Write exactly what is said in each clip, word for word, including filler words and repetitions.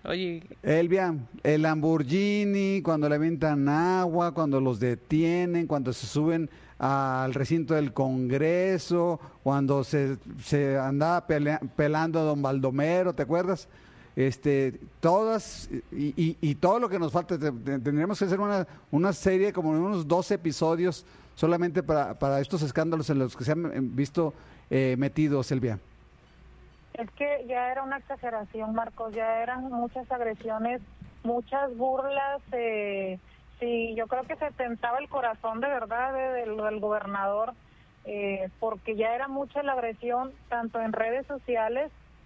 Oye. Elvia, el Lamborghini, cuando le avientan agua, cuando los detienen, cuando se suben al recinto del Congreso, cuando se, se andaba pelea, pelando a don Baldomero, ¿te acuerdas? Este, todas, y, y, y todo lo que nos falta, te, te, tendríamos que hacer una, una serie como de unos doce episodios solamente para, para estos escándalos en los que se han visto eh, metidos, Elvia. Es que ya era una exageración, Marcos, ya eran muchas agresiones, muchas burlas, eh, sí, yo creo que se tentaba el corazón de verdad de, de, del gobernador, eh, porque ya era mucha la agresión, tanto en redes sociales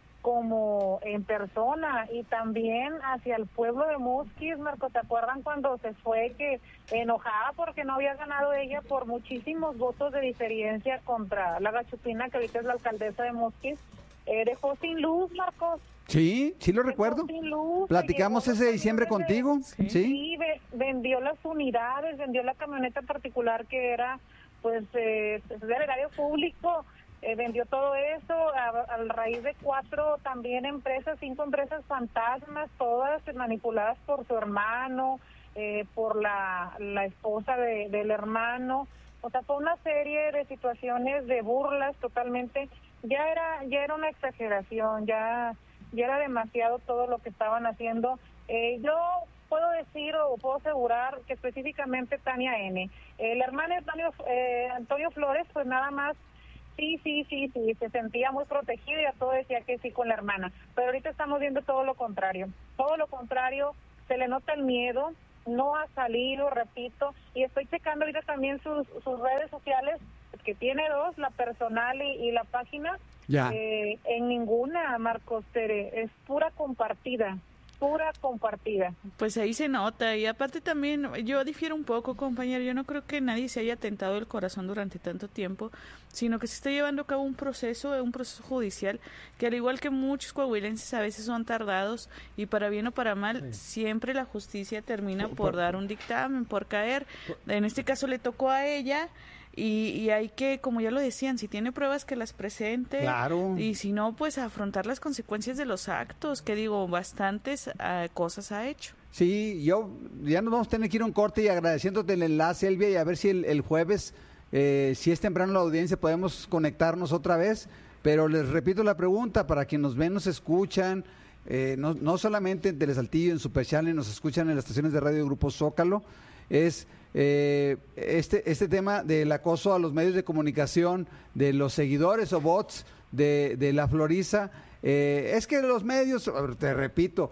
como en persona, y también hacia el pueblo de Musquis. Marco, ¿te acuerdan cuando se fue que enojada porque no había ganado ella por muchísimos votos de diferencia contra la Gachupina, que ahorita es la alcaldesa de Musquis? Eh, dejó sin luz, Marcos. Sí, sí lo recuerdo. Sin luz, platicamos ese diciembre contigo. Sí, sí, sí ve, vendió las unidades, vendió la camioneta particular que era pues eh, del erario público. Eh, vendió todo eso a, a raíz de cuatro también empresas, cinco empresas fantasmas, todas manipuladas por su hermano, eh, por la, la esposa de, del hermano. O sea, fue una serie de situaciones de burlas totalmente. Ya era ya era una exageración, ya ya era demasiado todo lo que estaban haciendo. Eh, yo puedo decir o puedo asegurar que específicamente Tania N., el hermano Antonio, eh, Antonio Flores, pues nada más Sí, sí, sí, sí, se sentía muy protegido y a todo decía que sí con la hermana. Pero ahorita estamos viendo todo lo contrario. Todo lo contrario, se le nota el miedo, no ha salido, repito, y estoy checando ahorita también sus, sus redes sociales, que tiene dos, la personal y, y la página. Ya. Eh, en ninguna, Marcos Tere, es pura compartida. Pura compartida. Pues ahí se nota, y aparte también yo difiero un poco, compañero, yo no creo que nadie se haya tentado el corazón durante tanto tiempo, sino que se está llevando a cabo un proceso, un proceso judicial, que al igual que muchos coahuilenses a veces son tardados, y para bien o para mal, sí. siempre la justicia termina por, por dar un dictamen, por caer, en este caso le tocó a ella. Y, y hay que, como ya lo decían, si tiene pruebas que las presente, claro. Y si no, pues afrontar las consecuencias de los actos, que digo, bastantes uh, cosas ha hecho. Sí, yo ya nos vamos a tener que ir a un corte, y agradeciéndote el enlace, Elvia, y a ver si el, el jueves, eh, si es temprano la audiencia, podemos conectarnos otra vez, pero les repito la pregunta, para quienes nos ven, nos escuchan, eh, no, no solamente en Telesaltillo, en Super Channel, nos escuchan en las estaciones de radio del Grupo Zócalo, es... Eh, este este tema del acoso a los medios de comunicación, de los seguidores o bots de, de la Florisa, eh, es que los medios, te repito,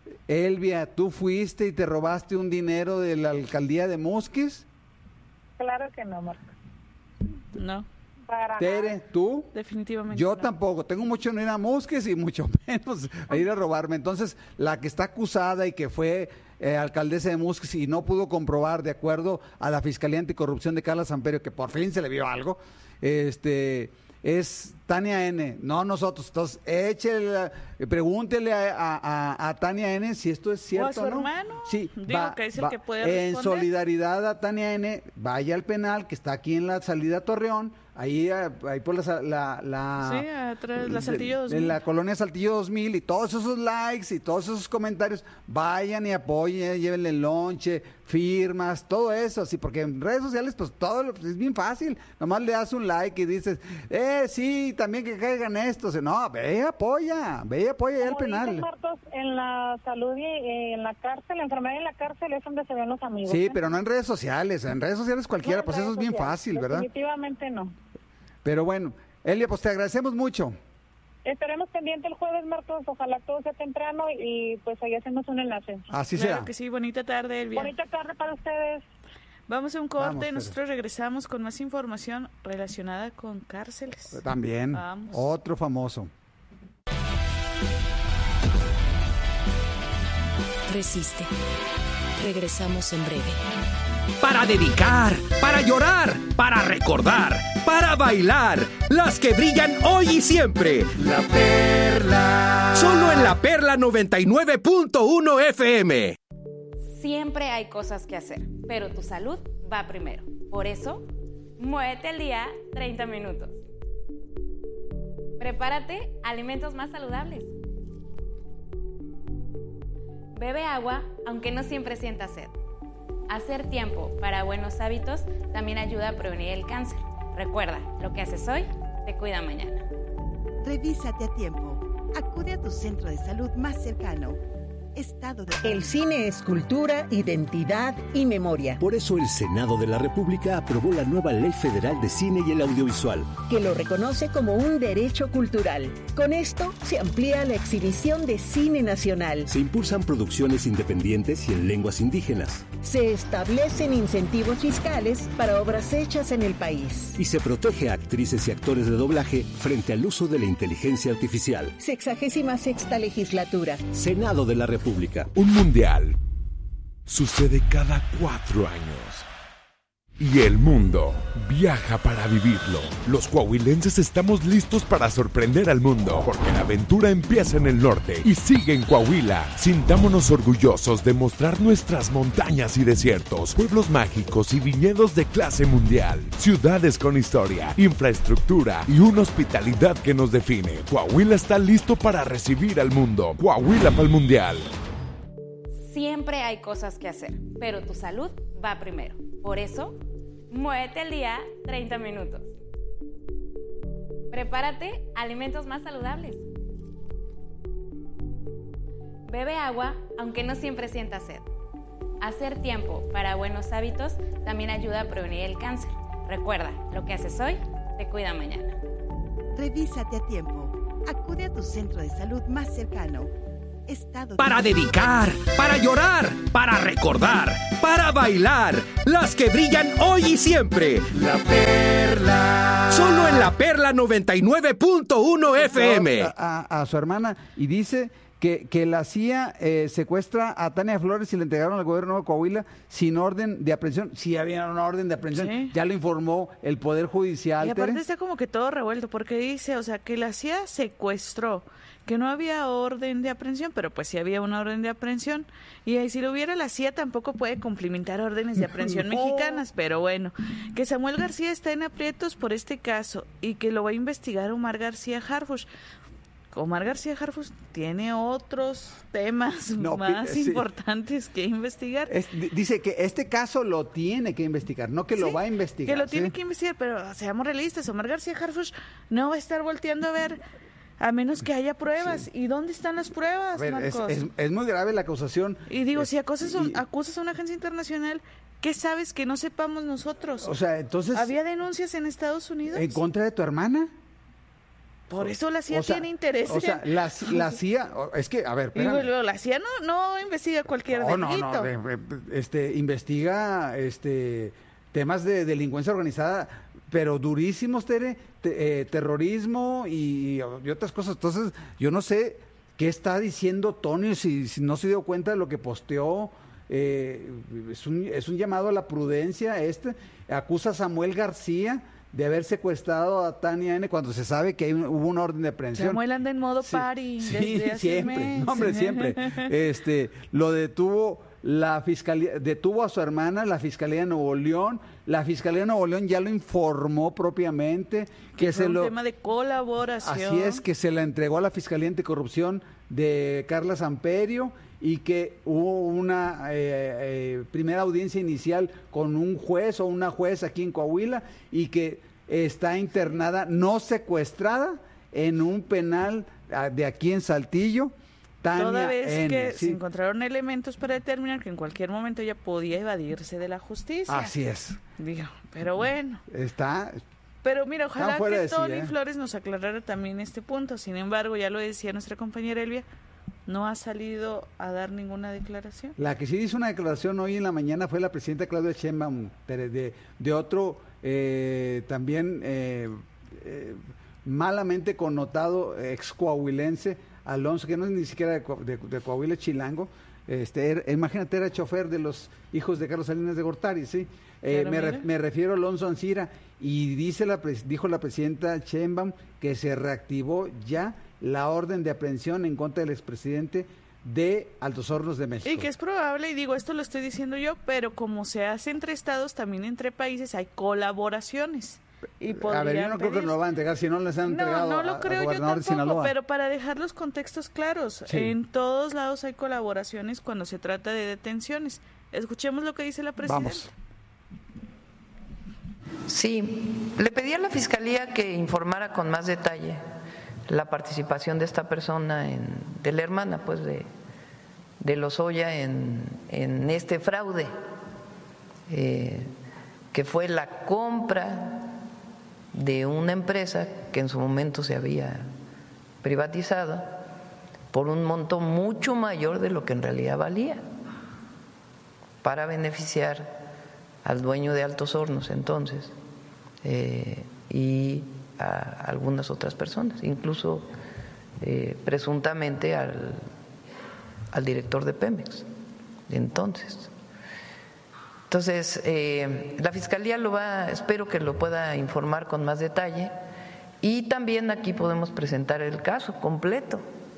Elvia, ¿tú fuiste y te robaste un dinero de la alcaldía de Musquis? Claro que no, Marco. No. Para Tere, nada. ¿tú? Definitivamente Yo no. tampoco, tengo mucho en ir a Musquis y mucho menos a ir a robarme. Entonces, la que está acusada y que fue eh, alcaldesa de Musquis y no pudo comprobar, de acuerdo a la Fiscalía Anticorrupción de Carla Samperio, que por fin se le vio algo, este es Tania N., no nosotros. Entonces, échele, pregúntele a, a, a Tania N. si esto es cierto o, a su no. hermano. Sí, Digo va, que es el va, que puede en responder. solidaridad a Tania N., vaya al penal, que está aquí en la salida Torreón, ahí, ahí por la, la, la sí, atrás, la Saltillo dos mil. En la colonia Saltillo dos mil, y todos esos likes y todos esos comentarios, vayan y apoyen, llévenle lonche, firmas, todo eso, así, porque en redes sociales pues todo lo, pues, es bien fácil, nomás le das un like y dices, eh, sí, también que caigan estos, no, ve y apoya, ve y apoya ahí al penal. Dicen, Marcos, en la salud y eh, en la cárcel, la enfermedad en la cárcel es donde se ven los amigos. Sí, ¿eh? pero no en redes sociales, en redes sociales cualquiera, No, pues en eso es bien sociales, fácil, ¿verdad? Definitivamente no. Pero bueno, Elia, pues te agradecemos mucho. Estaremos pendientes el jueves, Marcos, ojalá todo sea temprano y pues ahí hacemos un enlace. Así claro será. que sí, bonita tarde, Elvia. Bonita tarde para ustedes. Vamos a un corte, Vamos, nosotros regresamos con más información relacionada con cárceles. También, Vamos. otro famoso. Resiste. Regresamos en breve. Para dedicar, para llorar, para recordar, para bailar, las que brillan hoy y siempre. La Perla. Solo en La Perla noventa y nueve punto uno F M. Siempre hay cosas que hacer, pero tu salud va primero. Por eso, muévete al día treinta minutos. Prepárate alimentos más saludables. Bebe agua aunque no siempre sientas sed. Hacer tiempo para buenos hábitos también ayuda a prevenir el cáncer. Recuerda, lo que haces hoy te cuida mañana. Revísate a tiempo. Acude a tu centro de salud más cercano. Estado de... El cine es cultura, identidad y memoria. Por eso el Senado de la República aprobó la nueva Ley Federal de Cine y el Audiovisual, que lo reconoce como un derecho cultural. Con esto se amplía la exhibición de cine nacional. Se impulsan producciones independientes y en lenguas indígenas. Se establecen incentivos fiscales para obras hechas en el país. Y se protege a actrices y actores de doblaje frente al uso de la inteligencia artificial. Sexagésima sexta legislatura. Senado de la República. Un mundial sucede cada cuatro años. Y el mundo viaja para vivirlo. Los coahuilenses estamos listos para sorprender al mundo, porque la aventura empieza en el norte y sigue en Coahuila. Sintámonos orgullosos de mostrar nuestras montañas y desiertos, pueblos mágicos y viñedos de clase mundial, ciudades con historia, infraestructura y una hospitalidad que nos define. Coahuila está listo para recibir al mundo. Coahuila para el mundial. Siempre hay cosas que hacer, pero tu salud va primero. Por eso, muévete al día treinta minutos. Prepárate alimentos más saludables. Bebe agua aunque no siempre sientas sed. Hacer tiempo para buenos hábitos también ayuda a prevenir el cáncer. Recuerda, lo que haces hoy te cuida mañana. Revísate a tiempo. Acude a tu centro de salud más cercano. Estado Para de... dedicar, para llorar, para recordar, para bailar, las que brillan hoy y siempre. La Perla. Solo en La Perla noventa y nueve punto uno F M. A, a, a su hermana y dice que, que la C I A eh, secuestra a Tania Flores y le entregaron al gobierno de Coahuila sin orden de aprehensión. Sí había una orden de aprehensión, Sí. ya lo informó el Poder Judicial. Y aparte Tere. está como que todo revuelto, porque dice, o sea, que la C I A secuestró, que no había orden de aprehensión, pero pues sí había una orden de aprehensión. Y ahí si lo hubiera, la C I A tampoco puede cumplimentar órdenes de aprehensión No. mexicanas, pero bueno, que Samuel García está en aprietos por este caso y que lo va a investigar Omar García Harfuch. Omar García Harfuch tiene otros temas No, más sí. importantes que investigar. Es- di- dice que este caso lo tiene que investigar, no que lo Sí, va a investigar. Que lo tiene ¿sí? que investigar, pero seamos realistas, Omar García Harfuch no va a estar volteando a ver a menos que haya pruebas. ¿Y dónde están las pruebas, A ver, es, Marcos? es- es muy grave la acusación. Y digo, Es- si acusas, y- acusas a una agencia internacional, ¿qué sabes que no sepamos nosotros? O sea, entonces, ¿Había denuncias en Estados Unidos? ¿en contra de tu hermana? Por eso la C I A O sea, tiene interés. O sea, la, la C I A, o- es que, a ver, Y luego, espérame. luego, la C I A no, no investiga cualquier No, no, delito. no, de- de- este, investiga este, temas de delincuencia organizada, pero durísimos, Tere, te- eh, terrorismo y, y otras cosas. Entonces, yo no sé qué está diciendo Tony, si, si no se dio cuenta de lo que posteó. Eh, es, un, es un llamado a la prudencia. Este acusa a Samuel García de haber secuestrado a Tania N cuando se sabe que hay un- hubo una orden de aprehensión. Samuel anda en modo Sí, party sí, desde hace siempre, un mes. no, hombre, siempre. Este, lo detuvo la fiscalía, detuvo a su hermana, la Fiscalía de Nuevo León. La Fiscalía de Nuevo León ya lo informó propiamente que Fue se un lo tema de colaboración. así es, que se la entregó a la Fiscalía Anticorrupción de Carla Samperio y que hubo una eh, eh, primera audiencia inicial con un juez o una juez aquí en Coahuila y que está internada, no secuestrada, en un penal ah, de aquí en Saltillo. Tania Toda vez N, que sí. se encontraron elementos para determinar que en cualquier momento ella podía evadirse de la justicia. Así es. Digo, pero bueno. Está, Pero mira, ojalá Están fuera que de sí, Tony ¿eh? Flores nos aclarara también este punto. Sin embargo, ya lo decía nuestra compañera Elvia, no ha salido a dar ninguna declaración. la que sí hizo una declaración hoy en la mañana fue la presidenta Claudia Sheinbaum, de, de, de otro eh, también eh, eh, malamente connotado ex coahuilense, Alonso, que no es ni siquiera de, Coa- de, de Coahuila, chilango. Este, era- imagínate, era chofer de los hijos de Carlos Salinas de Gortari, ¿sí? Eh, Pero me, re- mira. me refiero a Alonso Ancira, y dice la pres- dijo la presidenta Sheinbaum que se reactivó ya la orden de aprehensión en contra del expresidente de Altos Hornos de México. Y que es probable, y digo, esto lo estoy diciendo yo, pero como se hace entre estados, también entre países hay colaboraciones. Y a ver, yo no creo que nos lo van a entregar si no les han entregado no, no lo creo al yo gobernador de tampoco, Sinaloa. pero para dejar los contextos claros, Sí. en todos lados hay colaboraciones cuando se trata de detenciones. Escuchemos lo que dice la presidenta. Vamos. Sí, le pedí a la Fiscalía que informara con más detalle la participación de esta persona, en, de la hermana pues de, de Lozoya en, en este fraude, eh, que fue la compra de una empresa que en su momento se había privatizado por un monto mucho mayor de lo que en realidad valía, para beneficiar al dueño de Altos Hornos entonces eh, y a algunas otras personas, incluso eh, presuntamente al, al director de Pemex de entonces. Entonces, eh, la Fiscalía lo va, espero que lo pueda informar con más detalle, y también aquí podemos presentar el caso completo,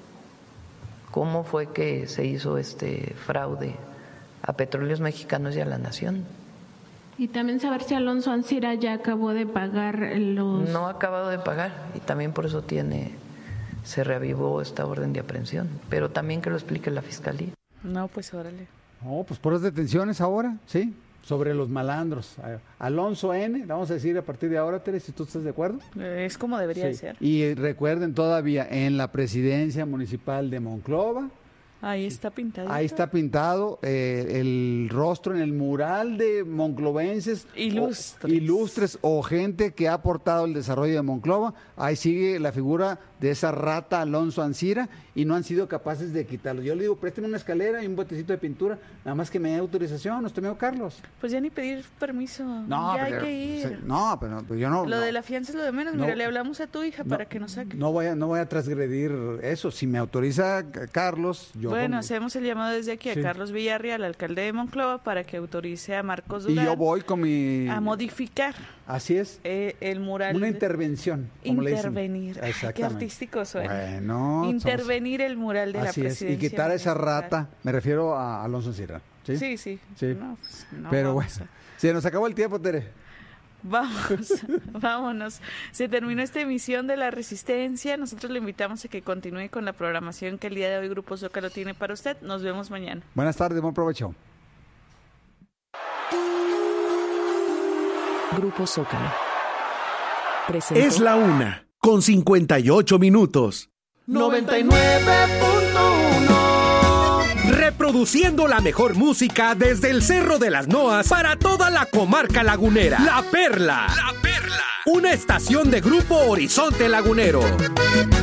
cómo fue que se hizo este fraude a Petróleos Mexicanos y a la Nación. Y también saber si Alonso Ancira ya acabó de pagar los... No ha acabado de pagar, y también por eso tiene, se reavivó esta orden de aprehensión, pero también que lo explique la Fiscalía. No, pues órale. No, pues puras detenciones ahora, ¿sí? Sobre los malandros. Alonso N, vamos a decir a partir de ahora, Tere, si tú estás de acuerdo. Es como debería Sí. de ser. Y recuerden todavía, en la presidencia municipal de Monclova, Ahí está pintado. ahí está pintado eh, el rostro en el mural de monclovenses ilustres. O, ilustres o gente que ha aportado el desarrollo de Monclova. Ahí sigue la figura de esa rata Alonso Ancira, y no han sido capaces de quitarlo. Yo le digo, présteme una escalera y un botecito de pintura, nada más que me dé autorización, ¿no, amigo Carlos? Pues ya ni pedir permiso. No, ya pero, hay que ir. sí, no, pero, pero yo no. Lo no, de la fianza es lo de menos. No. Mira, le hablamos a tu hija No. para que nos saque. No voy a, no voy a transgredir eso. Si me autoriza Carlos, yo. Bueno, con- hacemos el llamado desde aquí a Sí. Carlos Villarreal, alcalde de Monclova, para que autorice a Marcos Durán Y yo voy con mi. a modificar Así es. eh, el mural. Una de- intervención. Como le dicen. Intervenir. Ay, qué Exactamente. artístico suena. Bueno, Intervenir el mural de la así es. presidencia. Y quitar a esa municipal. rata. Me refiero a Alonso Ancira. Sí, Sí, sí. Sí. No, pues, no Pero bueno, vamos a- se nos acabó el tiempo, Tere. Vamos, vámonos. Se terminó esta emisión de La Resistencia. Nosotros le invitamos a que continúe con la programación que el día de hoy Grupo Zócalo tiene para usted. Nos vemos mañana. Buenas tardes, buen provecho. Grupo Zócalo presentó Es la una, con cincuenta y ocho minutos. noventa y nueve punto uno. Reproduciendo la mejor música desde el Cerro de las Noas para toda la comarca lagunera. La Perla. La Perla. Una estación de Grupo Horizonte Lagunero.